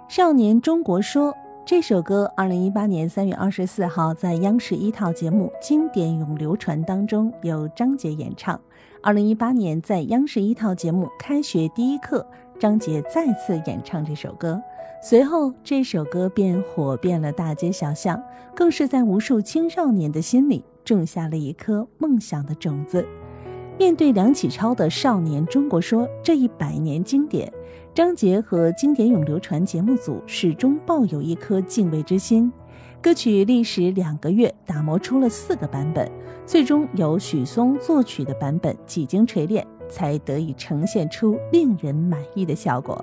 少年中国说》这首歌2018年3月24号在央视一套节目《经典永流传》当中由张杰演唱。2018年在央视一套节目《开学第一课》，张杰再次演唱这首歌，随后这首歌便火遍了大街小巷，更是在无数青少年的心里种下了一颗梦想的种子。面对梁启超的《少年中国说》这一100年经典，张杰和经典永流传节目组始终抱有一颗敬畏之心。歌曲历时2个月，打磨出了4个版本，最终由许嵩作曲的版本几经锤炼，才得以呈现出令人满意的效果。